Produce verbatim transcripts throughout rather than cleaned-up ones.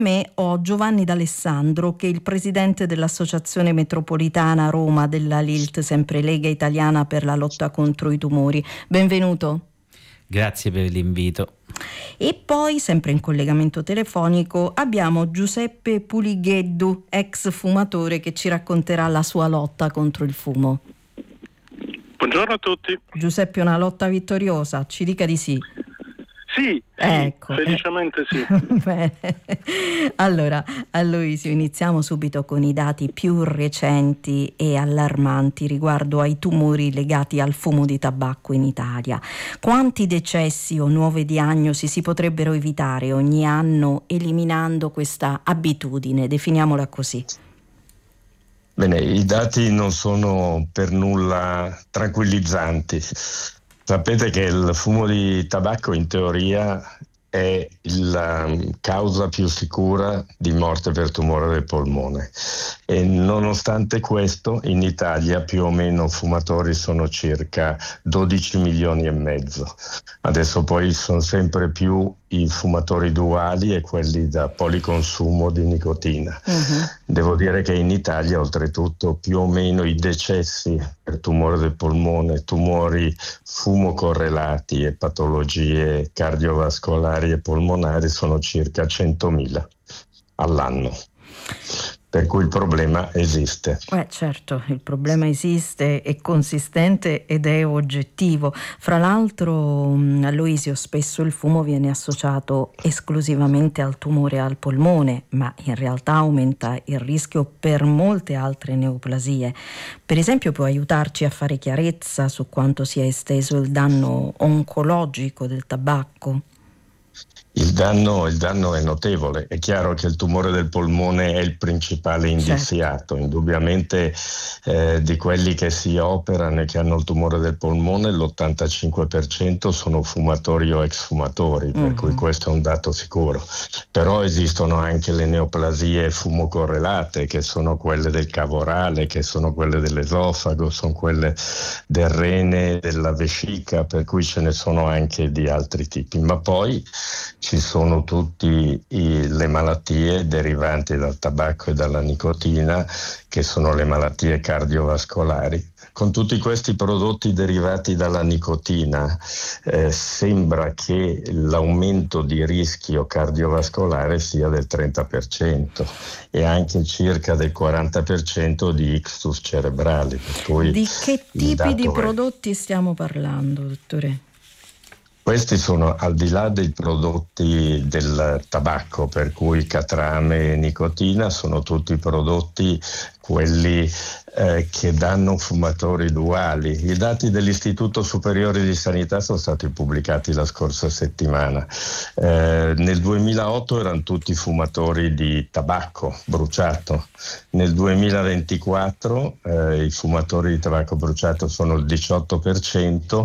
Me ho Giovanni D'Alessandro, che è il presidente dell'Associazione Metropolitana Roma della L I L T, sempre Lega Italiana per la lotta contro i tumori. Benvenuto. Grazie per l'invito. E poi, sempre in collegamento telefonico, abbiamo Giuseppe Puligheddu, ex fumatore, che ci racconterà la sua lotta contro il fumo. Buongiorno a tutti. Giuseppe, una lotta vittoriosa? Ci dica di sì. Sì, ecco, sì, felicemente sì. Bene. Allora, Aloisio, iniziamo subito con i dati più recenti e allarmanti riguardo ai tumori legati al fumo di tabacco in Italia. Quanti decessi o nuove diagnosi si potrebbero evitare ogni anno eliminando questa abitudine? Definiamola così. Bene, i dati non sono per nulla tranquillizzanti. Sapete che il fumo di tabacco in teoria è la causa più sicura di morte per tumore del polmone e nonostante questo in Italia più o meno fumatori sono circa dodici milioni e mezzo. Adesso poi sono sempre più i fumatori duali e quelli da policonsumo di nicotina. Uh-huh. Devo dire che in Italia oltretutto più o meno i decessi per tumore del polmone, tumori fumo correlati e patologie cardiovascolari e polmonari sono circa centomila all'anno. Per cui il problema esiste. Eh certo, il problema esiste, è consistente ed è oggettivo. Fra l'altro, Aloisio, spesso il fumo viene associato esclusivamente al tumore al polmone, ma in realtà aumenta il rischio per molte altre neoplasie. Per esempio, può aiutarci a fare chiarezza su quanto sia esteso il danno oncologico del tabacco? Il danno, il danno è notevole. È chiaro che il tumore del polmone è il principale indiziato. Certo. Indubbiamente eh, di quelli che si operano e che hanno il tumore del polmone l'ottantacinque per cento sono fumatori o ex fumatori, per mm-hmm. cui questo è un dato sicuro. Però esistono anche le neoplasie fumocorrelate, che sono quelle del cavo orale, che sono quelle dell'esofago, sono quelle del rene, della vescica, per cui ce ne sono anche di altri tipi. Ma poi ci sono tutte le malattie derivanti dal tabacco e dalla nicotina, che sono le malattie cardiovascolari. Con tutti questi prodotti derivati dalla nicotina eh, sembra che l'aumento di rischio cardiovascolare sia del trenta per cento e anche circa del quaranta per cento di ictus cerebrali. Per cui di che tipi di prodotti è... stiamo parlando, dottore? Questi sono, al di là dei prodotti del tabacco, per cui catrame e nicotina, sono tutti prodotti quelli eh, che danno fumatori duali. I dati dell'Istituto Superiore di Sanità sono stati pubblicati la scorsa settimana. Eh, nel duemilaotto erano tutti fumatori di tabacco bruciato. Nel duemilaventiquattro eh, i fumatori di tabacco bruciato sono il diciotto per cento,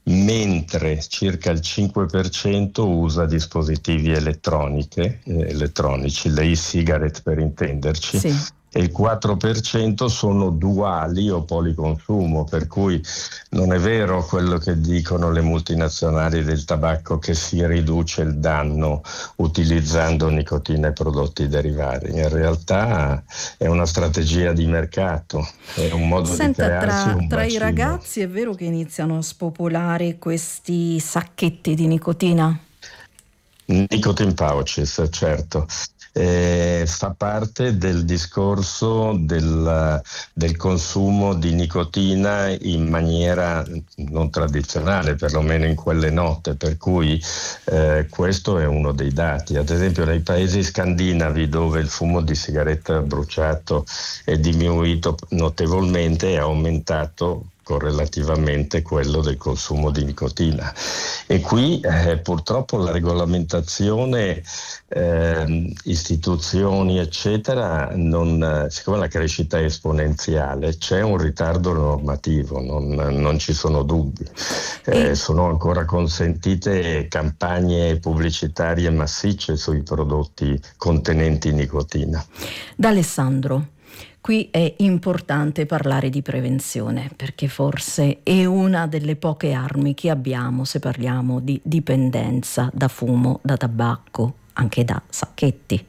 mentre circa il cinque per cento usa dispositivi elettroniche, eh, elettronici, le e-cigarette per intenderci, sì. E il quattro per cento sono duali o policonsumo, per cui non è vero quello che dicono le multinazionali del tabacco che si riduce il danno utilizzando nicotina e prodotti derivati. In realtà è una strategia di mercato, è un modo Senta, di crearsi tra, un tra bacino. I ragazzi è vero che iniziano a spopolare questi sacchetti di nicotina? Nicotine pouches, certo. Eh, fa parte del discorso del, del consumo di nicotina in maniera non tradizionale, perlomeno in quelle note, per cui eh, questo è uno dei dati. Ad esempio nei paesi scandinavi, dove il fumo di sigaretta bruciato è diminuito notevolmente, è aumentato correlativamente quello del consumo di nicotina. E qui eh, purtroppo la regolamentazione, eh, istituzioni eccetera, non, siccome la crescita è esponenziale, c'è un ritardo normativo, non, non ci sono dubbi. Eh, sono ancora consentite campagne pubblicitarie massicce sui prodotti contenenti nicotina. D'Alessandro, qui è importante parlare di prevenzione, perché forse è una delle poche armi che abbiamo se parliamo di dipendenza da fumo, da tabacco, anche da sacchetti.